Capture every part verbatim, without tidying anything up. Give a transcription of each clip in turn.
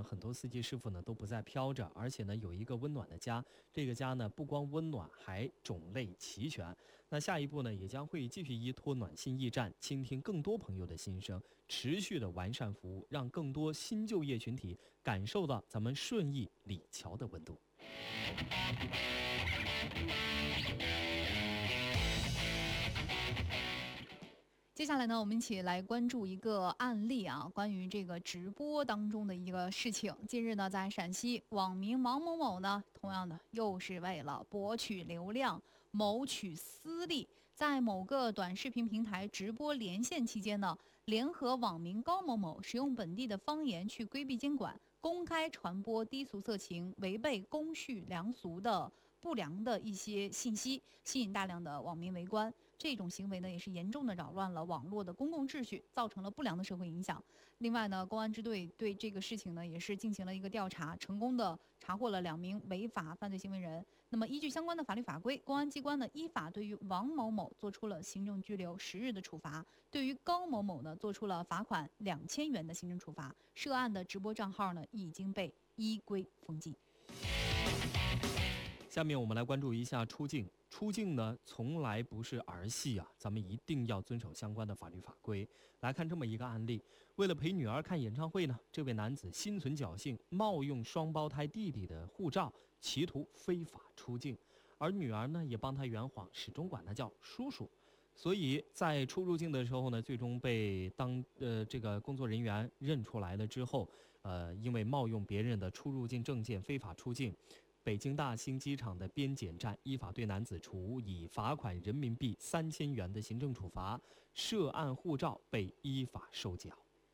很多司机师傅呢都不再飘着，而且呢有一个温暖的家。这个家呢不光温暖，还种类齐全。那下一步呢也将会继续依托暖心驿站，倾听更多朋友的心声，持续的完善服务，让更多新就业群体感受到咱们顺义李桥的温度。 接下来呢，我们一起来关注一个案例啊，关于这个直播当中的一个事情。近日呢，在陕西，网民王某某呢，同样的又是为了博取流量、谋取私利，在某个短视频平台直播连线期间呢，联合网民高某某使用本地的方言去规避监管，公开传播低俗色情、违背公序良俗的不良的一些信息，吸引大量的网民围观。这种行为呢，也是严重的扰乱了网络的公共秩序，造成了不良的社会影响。另外呢，公安支队对这个事情呢，也是进行了一个调查，成功的查获了两名违法犯罪行为人。那么依据相关的法律法规，公安机关呢依法对于王某某做出了行政拘留十日的处罚，对于高某某呢做出了罚款两千元的行政处罚。涉案的直播账号呢已经被依规封禁。 下面我们来关注一下出境。出境呢，从来不是儿戏啊，咱们一定要遵守相关的法律法规。来看这么一个案例，为了陪女儿看演唱会呢，这位男子心存侥幸，冒用双胞胎弟弟的护照，企图非法出境，而女儿呢也帮他圆谎，始终管他叫叔叔。所以在出入境的时候呢，最终被当呃这个工作人员认出来了之后，呃，因为冒用别人的出入境证件非法出境。北京大兴机场的边检站依法对男子处以罚款人民币三千元的行政处罚，涉案护照被依法收缴。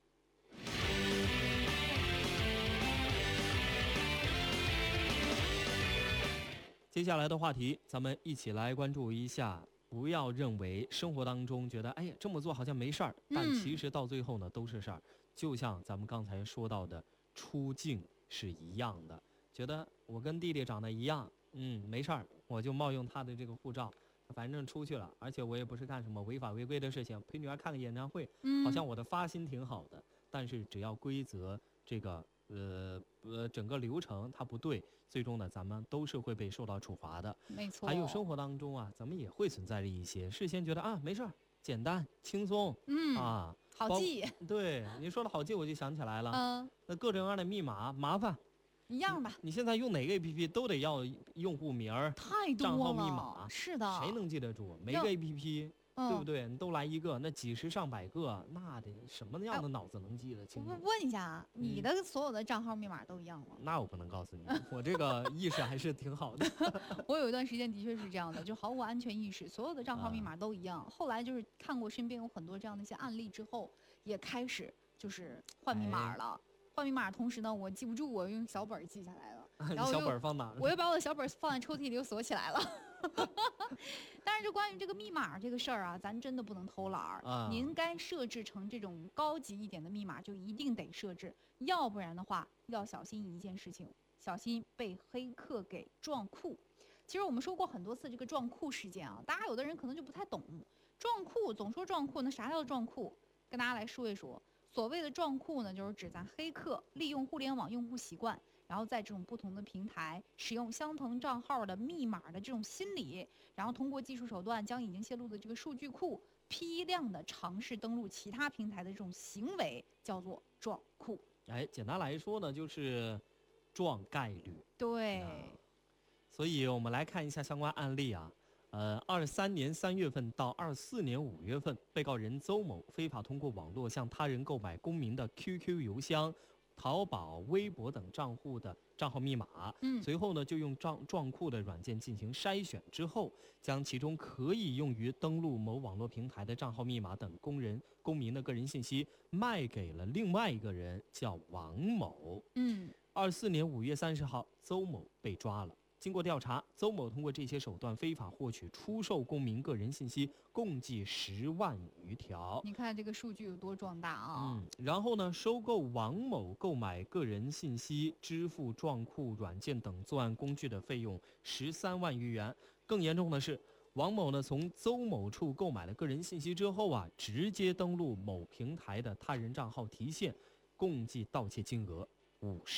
接下来的话题，咱们一起来关注一下。不要认为生活当中觉得哎呀这么做好像没事儿，但其实到最后呢都是事儿。就像咱们刚才说到的出境是一样的。觉得我跟弟弟长得一样，嗯，没事儿，我就冒用他的这个护照，反正出去了，而且我也不是干什么违法违规的事情，陪女儿看个演唱会，好像我的发心挺好的，但是只要规则这个呃呃整个流程它不对，最终呢咱们都是会被受到处罚的。 没错。 还有生活当中啊，咱们也会存在着一些事先觉得啊没事儿，简单轻松， 嗯啊好记。 对，你说的好记，我就想起来了， 嗯， 那各种各样的密码麻烦。 一样吧， 你现在用哪个 A P P 都得要用户名儿、 太多了， 账号密码， 是的， 谁能记得住？每个 A P P，、嗯、对不对？你都来一个，那几十上百个，那得什么样的脑子能记得清楚？ 我问一下啊，你的所有的账号密码都一样吗？ 嗯、那我不能告诉你，我这个意识还是挺好的。 我有一段时间的确是这样的，就毫无安全意识，所有的账号密码都一样。啊、后来就是看过身边有很多这样的一些案例之后，也开始就是换密码了。哎换密码同时呢，我记不住，我用小本记下来了。然后小本放哪？ 我又把我的小本放在抽屉里，又锁起来了。但是就关于这个密码这个事儿啊，咱真的不能偷懒儿。啊、您该设置成这种高级一点的密码，就一定得设置，要不然的话，要小心一件事情，小心被黑客给撞库。其实我们说过很多次这个撞库事件啊，大家有的人可能就不太懂。撞库总说撞库，那啥叫撞库？跟大家来说一说。所谓的撞库呢，就是指咱黑客利用互联网用户习惯，然后在这种不同的平台使用相同账号的密码的这种心理，然后通过技术手段将已经泄露的这个数据库批量的尝试登录其他平台的这种行为，叫做撞库。 哎，简单来说呢，就是撞概率。 对、 啊。所以我们来看一下相关案例啊。呃，二三年三月份到二四年五月份，被告人邹某非法通过网络向他人购买公民的 Q Q 邮箱、淘宝、微博等账户的账号密码，嗯，随后呢就用撞撞库的软件进行筛选之后，将其中可以用于登录某网络平台的账号密码等公人公民的个人信息卖给了另外一个人，叫王某。嗯，二四年五月三十号，邹某被抓了。经过调查，邹某通过这些手段非法获取、出售公民个人信息，共计十万余条。 你看这个数据有多壮大啊！ 嗯，然后呢，收购王某购买个人信息、支付撞库软件等作案工具的费用十三万余元。更严重的是，王某呢从邹某处购买了个人信息之后啊，直接登录某平台的他人账号提现，共计盗窃金额五十。